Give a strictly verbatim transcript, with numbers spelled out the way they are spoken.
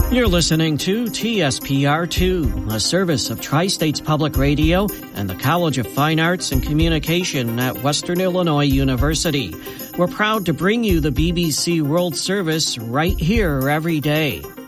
You're listening to T S P R two, a service of Tri-States Public Radio and the College of Fine Arts and Communication at Western Illinois University. We're proud to bring you the B B C World Service right here every day.